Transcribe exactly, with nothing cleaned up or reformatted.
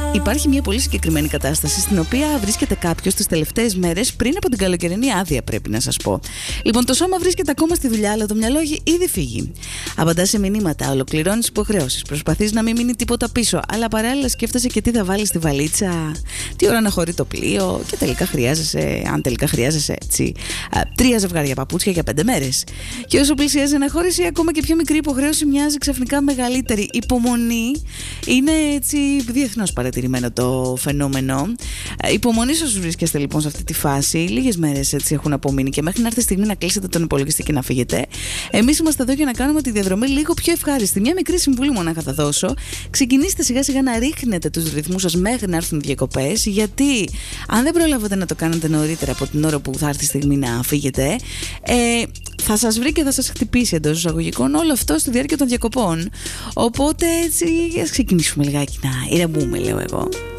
Υπάρχει μια πολύ συγκεκριμένη κατάσταση στην οποία βρίσκεται κάποιος τις τελευταίες μέρες πριν από την καλοκαιρινή άδεια, πρέπει να σας πω. Λοιπόν, το σώμα βρίσκεται ακόμα στη δουλειά, αλλά το μυαλό έχει ήδη φύγει. Απαντά σε μηνύματα, ολοκληρώνει υποχρεώσεις, προσπαθείς να μην μείνει τίποτα πίσω, αλλά παράλληλα σκέφτεσαι και τι θα βάλεις στη βαλίτσα, τι ώρα να χωρεί το πλοίο και τελικά χρειάζεσαι, αν τελικά χρειάζεσαι έτσι, τρία ζευγάρια παπούτσια για πέντε μέρες. Και όσο πλησιάζει η αναχώρηση, ακόμα και πιο μικρή υποχρέωση μοιάζει ξαφνικά μεγαλύτερη. Υπομονή είναι έτσι διεθνώς παρατηρημένο το φαινόμενο. Υπομονή όσους βρίσκεστε λοιπόν σε αυτή τη φάση. Λίγες μέρες έτσι έχουν απομείνει και μέχρι να έρθει η στιγμή να κλείσετε τον υπολογιστή και να φύγετε. Εμείς είμαστε εδώ για να κάνουμε τη διαδρομή λίγο πιο ευχάριστη. Μια μικρή συμβουλή μονάχα θα δώσω. Ξεκινήστε σιγά σιγά να ρίχνετε τους ρυθμούς σας μέχρι να έρθουν οι διακοπές. Γιατί αν δεν προλάβετε να το κάνετε νωρίτερα από την ώρα που θα έρθει η στιγμή να φύγετε, ε, θα σας βρει και θα σας χτυπήσει εντός εισαγωγικών όλο αυτό στη διάρκεια των διακοπών. Οπότε έτσι, ας ξεκινήσουμε λιγάκι να ηρεμούμε, λέω εγώ.